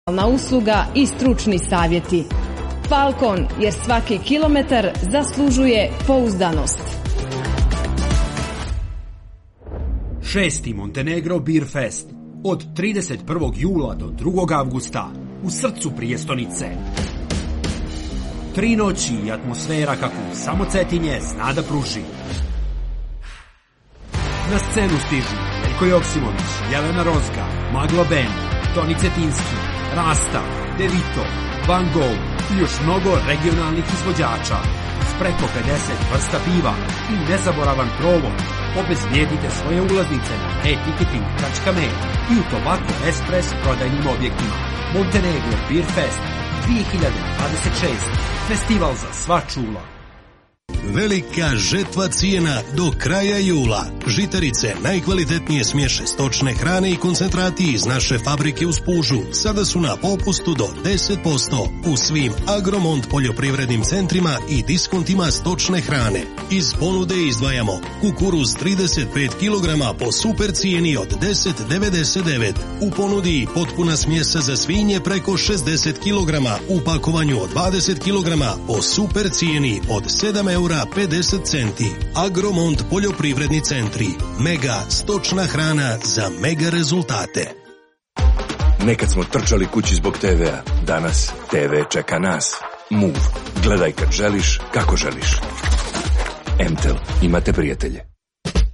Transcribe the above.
usluga i stručni savjeti. Falcon, jer svaki kilometar zaslužuje pouzdanost. 6. Montenegro Beer Fest od 31. jula do 2. avgusta u srcu prijestonice. 3 noći i atmosfera kakvu samo Cetinje zna da pruži. Na scenu stižu Veljko Joksimović, Jelena Rozga, Maglo Band, Toni Cetinski, Rasta, Devito, Van Gogh i još mnogo regionalnih izvođača. S preko 50 vrsta piva i nezaboravan provod. Obezbijedite svoje ulaznice na e-ticketing.me i u Tobacco Express prodajnim objektima. Montenegro Beer Fest 2026. Festival za sva čula. Velika žetva cijena do kraja jula. Žitarice, najkvalitetnije smješe stočne hrane i koncentrati iz naše fabrike u Spužu sada su na popustu do 10% u svim Agromont poljoprivrednim centrima i diskontima stočne hrane. Iz ponude izdvajamo kukuruz 35 kg po super cijeni od 10,99. U ponudi potpuna smjesa za svinje preko 60 kg u pakovanju od 20 kg po super cijeni od 7,50 €. Agromont poljoprivredni centri. Mega stočna hrana za mega rezultate. Nekad smo trčali kući zbog TV-a. Danas TV čeka nas. Move. Gledaj kad želiš, kako želiš. MTEL. Imate prijatelje.